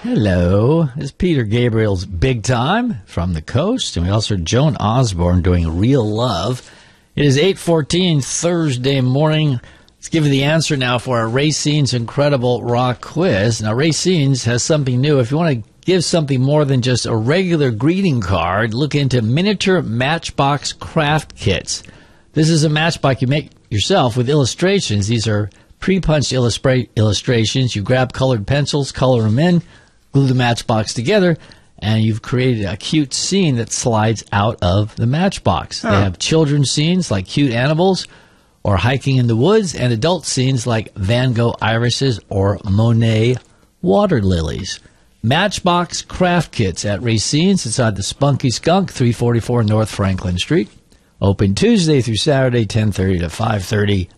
Hello. It's Peter Gabriel's Big Time from the Coast. And we also heard Joan Osborne doing Real Love. It is 8:14 Thursday morning. Let's give you the answer now for our Racine's Incredible Rock Quiz. Now, Racine's has something new. If you want to give something more than just a regular greeting card, look into miniature Matchbox craft kits. This is a Matchbox you make yourself with illustrations. These are pre-punched illustrations. You grab colored pencils, color them in, glue the Matchbox together, and you've created a cute scene that slides out of the Matchbox. They have children's scenes like cute animals or hiking in the woods, and adult scenes like Van Gogh irises or Monet water lilies. Matchbox craft kits at Racine's inside the Spunky Skunk, 344 North Franklin Street. Open Tuesday through Saturday, 10:30 to 5:30.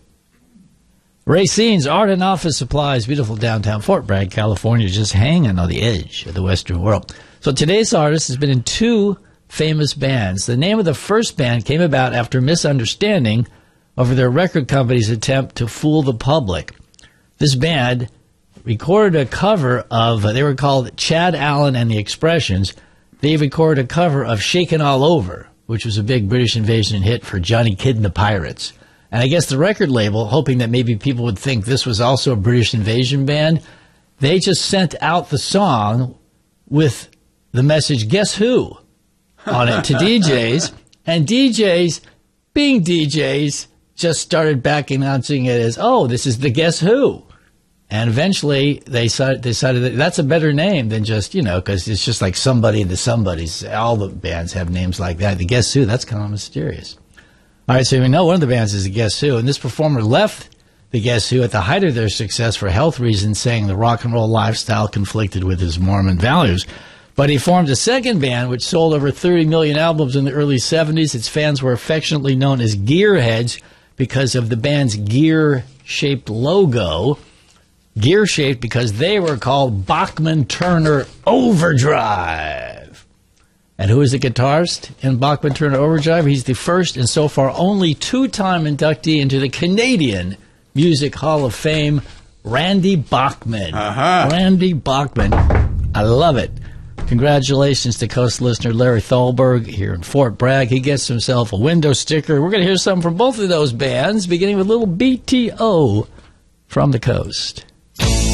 Racine's Art and Office Supplies, beautiful downtown Fort Bragg, California, just hanging on the edge of the Western world. So today's artist has been in two famous bands. The name of the first band came about after misunderstanding over their record company's attempt to fool the public. This band recorded a cover of, they were called Chad Allen and the Expressions. They recorded a cover of Shakin' All Over, which was a big British invasion hit for Johnny Kidd and the Pirates. And I guess the record label, hoping that maybe people would think this was also a British invasion band, they just sent out the song with the message, "Guess Who?" on it to DJs. And DJs, being DJs, just started back announcing it as, oh, this is the Guess Who. And eventually they decided that that's a better name than just, because it's just like somebody into somebody's. All the bands have names like that. The Guess Who, that's kind of mysterious. All right, so we know one of the bands is the Guess Who, and this performer left the Guess Who at the height of their success for health reasons, saying the rock and roll lifestyle conflicted with his Mormon values. But he formed a second band, which sold over 30 million albums in the early 70s. Its fans were affectionately known as Gearheads because of the band's gear-shaped logo. Gear-shaped because they were called Bachman-Turner Overdrive. And who is the guitarist in Bachman-Turner Overdrive? He's the first and so far only two-time inductee into the Canadian Music Hall of Fame, Randy Bachman. Randy Bachman. I love it. Congratulations to Coast listener Larry Thalberg here in Fort Bragg. He gets himself a window sticker. We're going to hear something from both of those bands, beginning with little BTO from the Coast.